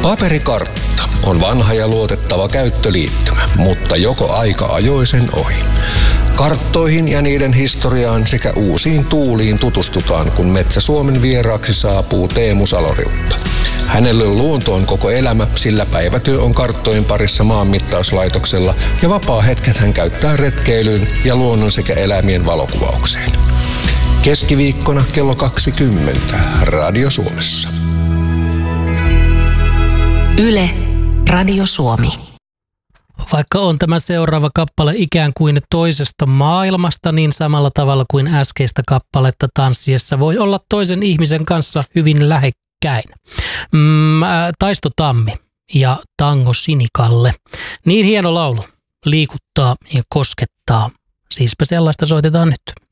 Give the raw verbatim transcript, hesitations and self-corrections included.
Paperikartta on vanha ja luotettava käyttöliittymä, mutta joko aika ajoi sen ohi. Karttoihin ja niiden historiaan sekä uusiin tuuliin tutustutaan, kun Metsä Suomen vieraaksi saapuu Teemu Saloriutta. Hänelle luonto on koko elämä, sillä päivätyö on karttojen parissa maanmittauslaitoksella ja vapaa-hetket hän käyttää retkeilyyn ja luonnon sekä eläimien valokuvaukseen. Keskiviikkona kello kaksikymmentä Radio Suomessa. Yle, Radio Suomi. Vaikka on tämä seuraava kappale ikään kuin toisesta maailmasta, niin samalla tavalla kuin äskeistä kappaletta tanssiessa voi olla toisen ihmisen kanssa hyvin lähekkäin. Mm, ä, Taisto Tammi ja Tango Sinikalle. Niin hieno laulu. Liikuttaa ja koskettaa. Siispä sellaista soitetaan nyt.